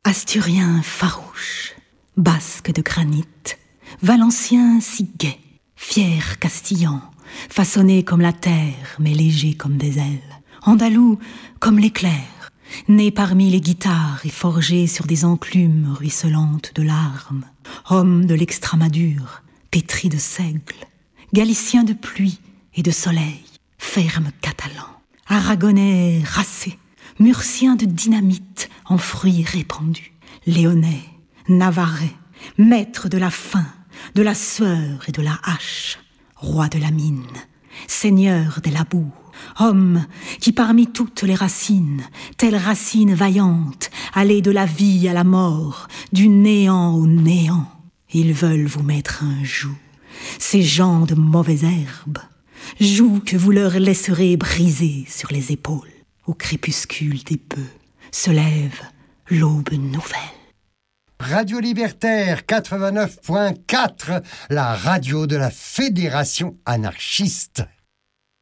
Asturiens farouches, basques de granit, Valenciens si gais, fiers castillans, façonnés comme la terre, mais légers comme des ailes, andalous comme l'éclair, nés parmi les guitares et forgés sur des enclumes ruisselantes de larmes, hommes de l'Extramadure, pétris de seigle, Galiciens de pluie et de soleil, fermes catalans, Aragonais racés, Murciens de dynamite en fruits répandus, Léonnais, Navarrais, maîtres de la faim, de la sueur et de la hache, rois de la mine, seigneurs des labours, hommes qui parmi toutes les racines, telles racines vaillantes, allaient de la vie à la mort, du néant au néant, ils veulent vous mettre un joug, ces gens de mauvaises herbes, joug que vous leur laisserez briser sur les épaules. Au crépuscule des bœufs se lève l'aube nouvelle. Radio Libertaire 89.4, la radio de la Fédération anarchiste.